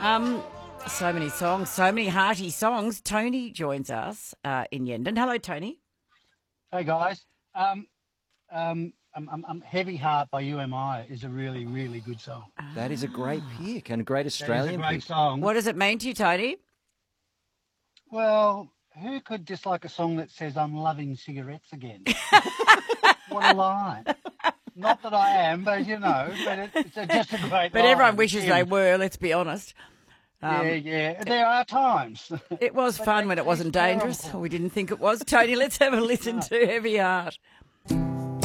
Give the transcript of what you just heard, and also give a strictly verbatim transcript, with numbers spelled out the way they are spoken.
Um, so many songs, so many hearty songs. Tony joins us uh, in Yendon. Hello, Tony. Hey guys, um, um, um, um, um, Heavy Heart by U M I is a really, really good song. That is a great pick and a great That is a Australian great pick. song. What does it mean to you, Tony? Well, who could dislike a song that says "I'm loving cigarettes again"? What a line! Not that I am, but you know, but it, it's a, just a great. But line. everyone wishes Yeah. they were, let's be honest. Um, yeah, yeah. There are times. It was But fun they when it wasn't keep dangerous. terrible. We didn't think it was. Tony, let's have a listen to Heavy Heart.